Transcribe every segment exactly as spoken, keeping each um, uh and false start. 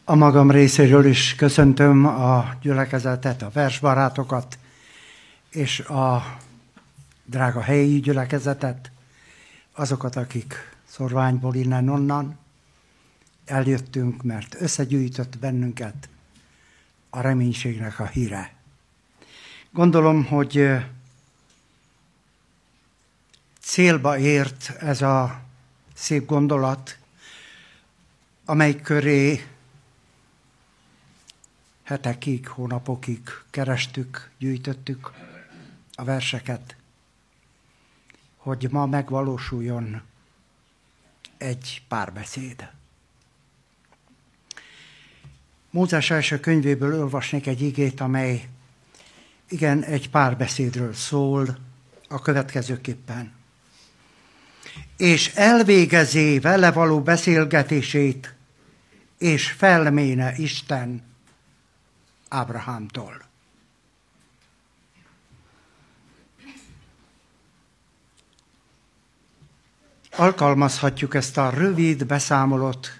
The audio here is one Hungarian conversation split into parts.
A magam részéről is köszöntöm a gyülekezetet, a versbarátokat és a drága helyi gyülekezetet, azokat, akik Szorványból innen-onnan eljöttünk, mert összegyűjtött bennünket a reménységnek a híre. Gondolom, hogy célba ért ez a szép gondolat, amely köré hetekig, hónapokig kerestük, gyűjtöttük a verseket, hogy ma megvalósuljon egy párbeszéd. Mózes első könyvéből olvasnék egy igét, amely igen, egy párbeszédről szól a következőképpen. És elvégezé vele való beszélgetését, és felméne Isten Ábrahámtól. Alkalmazhatjuk ezt a rövid beszámolót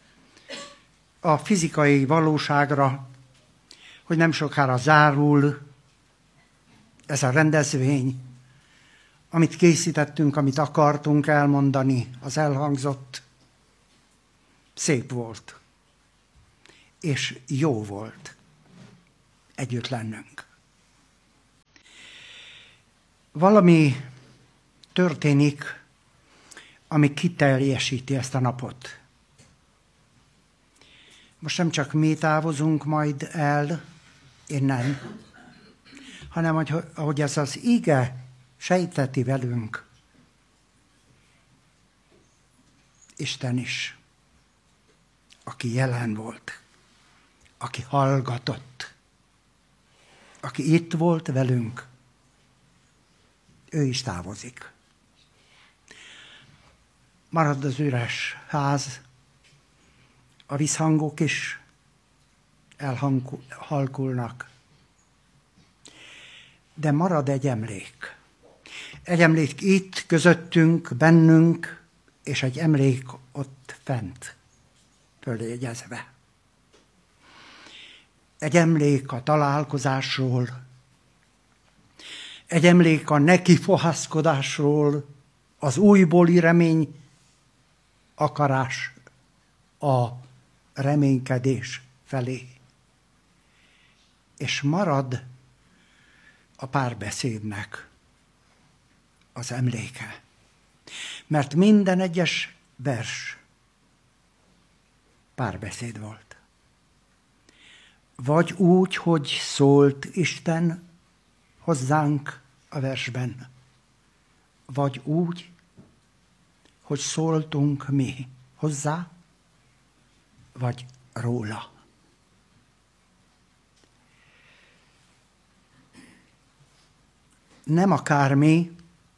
a fizikai valóságra, hogy nem sokára zárul ez a rendezvény, amit készítettünk, amit akartunk elmondani, az elhangzott, szép volt, és jó volt együtt lennünk. Valami történik, ami kiteljesíti ezt a napot. Most nem csak mi távozunk majd el innen, hanem hogy, ahogy ez az ige sejteti velünk, Isten is, aki jelen volt, aki hallgatott, aki itt volt velünk, ő is távozik. Marad az üres ház, a visszhangok is elhalkulnak, de marad egy emlék. Egy emlék itt, közöttünk, bennünk, és egy emlék ott fent, följegyezve. Egy emlék a találkozásról, egy emlék a nekifohászkodásról, az újbóli remény, akarás, a reménykedés felé. És marad a párbeszédnek az emléke. Mert minden egyes vers párbeszéd volt. Vagy úgy, hogy szólt Isten hozzánk a versben, vagy úgy, hogy szóltunk mi hozzá, vagy róla. Nem akármi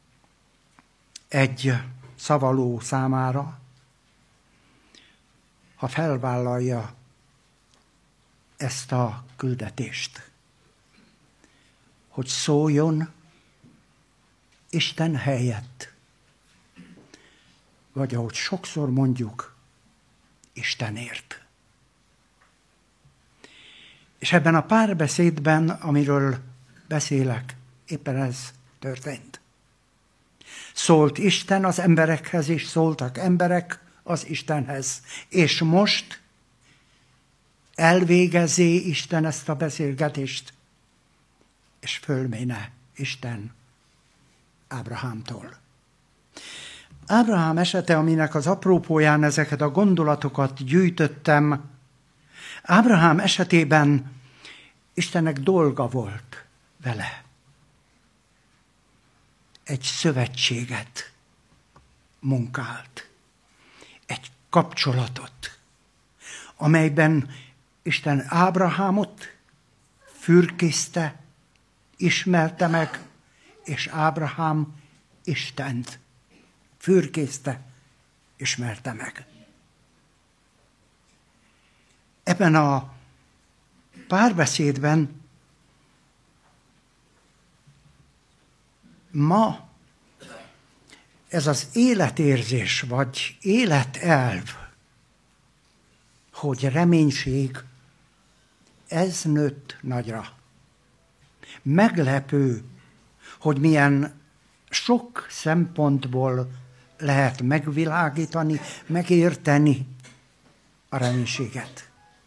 egy szavaló számára, ha felvállalja ezt a küldetést, hogy szóljon Isten helyett, vagy ahogy sokszor mondjuk, Istenért. És ebben a párbeszédben, amiről beszélek, éppen ez történt. Szólt Isten az emberekhez, és szóltak emberek az Istenhez. És most elvégezi Isten ezt a beszélgetést, és fölméne Isten Ábrahámtól. Ábrahám esete, aminek az aprópóján ezeket a gondolatokat gyűjtöttem, Ábrahám esetében Istennek dolga volt vele. Egy szövetséget munkált, egy kapcsolatot, amelyben Isten Ábrahámot fürkészte, ismerte meg, és Ábrahám Istent fürkészte, ismerte meg. Ebben a párbeszédben ma ez az életérzés, vagy életelv hogy reménység, ez nőtt nagyra. Meglepő, hogy milyen sok szempontból lehet megvilágítani, megérteni a reménységet.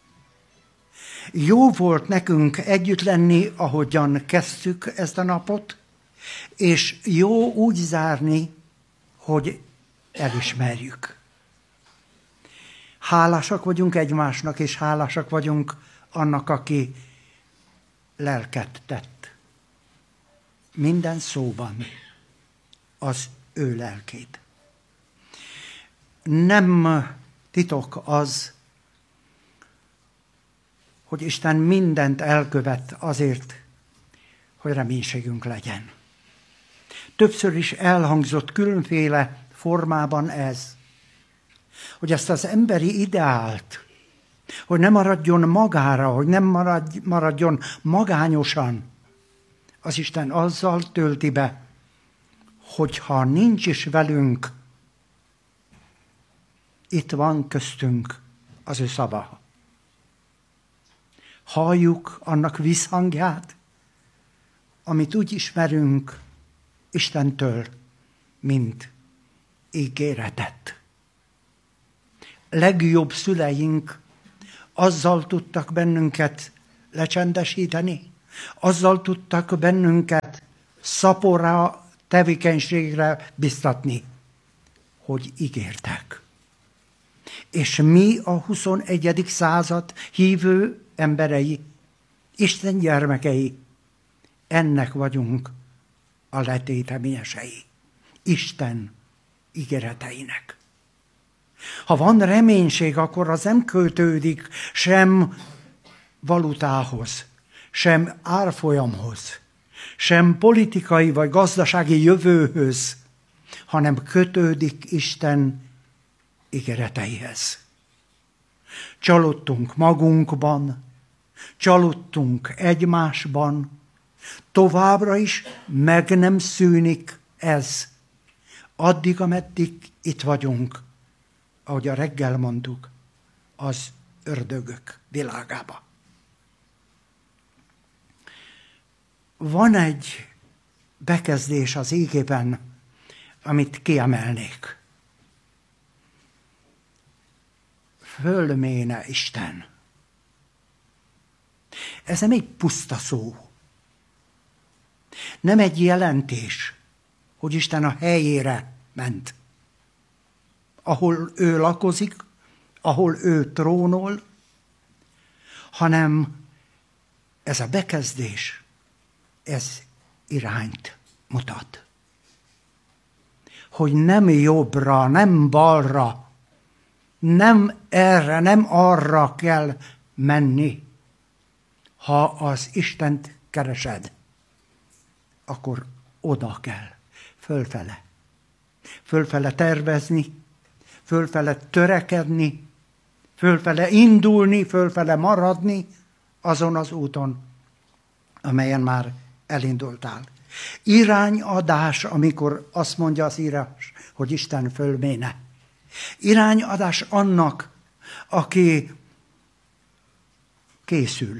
Jó volt nekünk együtt lenni, ahogyan kezdtük ezt a napot, és jó úgy zárni, hogy elismerjük. Hálásak vagyunk egymásnak, és hálásak vagyunk annak, aki lelket tett. Minden szóban az ő lelkét. Nem titok az, hogy Isten mindent elkövet azért, hogy reménységünk legyen. Többször is elhangzott különféle formában ez, hogy ezt az emberi ideált, hogy ne maradjon magára, hogy nem maradj, maradjon magányosan, az Isten azzal tölti be, hogyha nincs is velünk, itt van köztünk az ő szava. Halljuk annak visszhangját, amit úgy ismerünk Istentől, mint ígéretet. Legjobb szüleink azzal tudtak bennünket lecsendesíteni, azzal tudtak bennünket szaporra, tevékenységre biztatni, hogy ígértek. És mi a huszonegyedik század hívő emberei, Isten gyermekei, ennek vagyunk a letéteményesei, Isten ígéreteinek. Ha van reménység, akkor az nem kötődik sem valutához, sem árfolyamhoz, sem politikai vagy gazdasági jövőhöz, hanem kötődik Isten ígéreteihez. Csalódtunk magunkban, csalódtunk egymásban, továbbra is meg nem szűnik ez, addig, ameddig itt vagyunk, ahogy a reggel mondtuk, az ördögök világába. Van egy bekezdés az ígében, amit kiemelnék. Fölméne Isten. Ez nem egy puszta szó. Nem egy jelentés, hogy Isten a helyére ment. Ahol ő lakozik, ahol ő trónol, hanem ez a bekezdés, ez irányt mutat. Hogy nem jobbra, nem balra, nem erre, nem arra kell menni. Ha az Istent keresed, akkor oda kell, fölfele. Fölfele tervezni, fölfele törekedni, fölfele indulni, fölfele maradni azon az úton, amelyen már elindultál. Irányadás, amikor azt mondja az írás, hogy Isten fölméne. Irányadás annak, aki készül.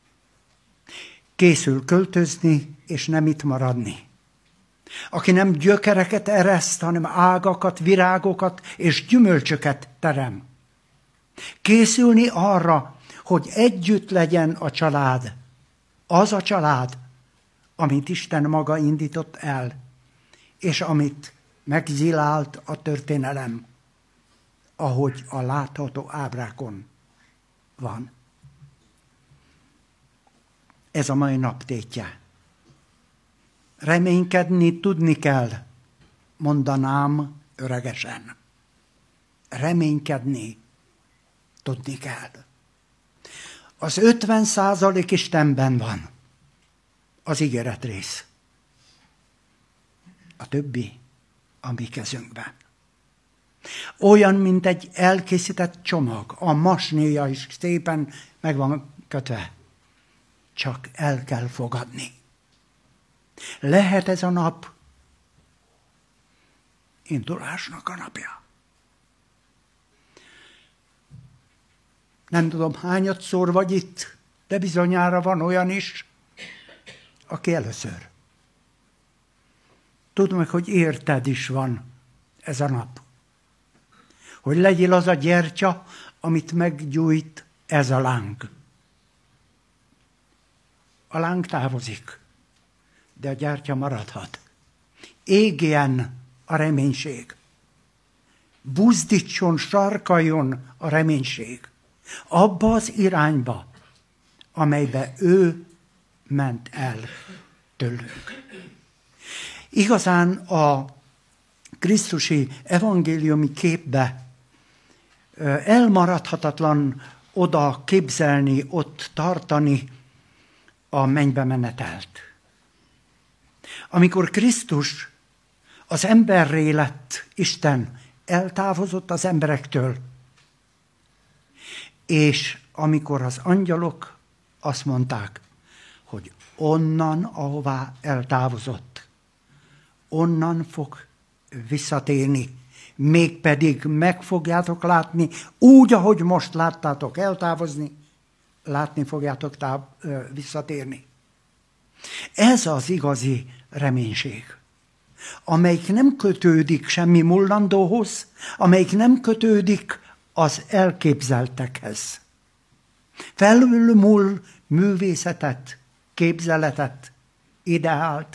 Készül költözni, és nem itt maradni. Aki nem gyökereket ereszt, hanem ágakat, virágokat és gyümölcsöket terem. Készülni arra, hogy együtt legyen a család. Az a család, amit Isten maga indított el, és amit megzilált a történelem, ahogy a látható ábrákon van. Ez a mai nap tétje. Reménykedni tudni kell, mondanám öregesen. Reménykedni tudni kell. Az ötven százalék Istenben van, az ígéret rész. A többi a mi kezünkben. Olyan, mint egy elkészített csomag. A masnéja is szépen meg van kötve. Csak el kell fogadni. Lehet ez a nap indulásnak a napja. Nem tudom, hányadszor vagy itt, de bizonyára van olyan is, aki először. Tudd meg, hogy érted is van ez a nap. Hogy legyél az a gyertya, amit meggyújt ez a láng. A láng távozik, de a gyertya maradhat. Égjen a reménység. Buzdítson, sarkaljon a reménység. Abba az irányba, amelybe ő ment el tőlünk. Igazán a krisztusi evangéliumi képbe elmaradhatatlan oda képzelni, ott tartani a mennybe menetelt. Amikor Krisztus az emberré lett, Isten eltávozott az emberektől, és amikor az angyalok azt mondták, hogy onnan, ahová eltávozott, onnan fog visszatérni, mégpedig meg fogjátok látni, úgy, ahogy most láttátok eltávozni, látni fogjátok táv, ö, visszatérni. Ez az igazi reménység, amelyik nem kötődik semmi mullandóhoz, amelyik nem kötődik az elképzeltekhez. Felülmúl művészetet, képzeletet, ideált,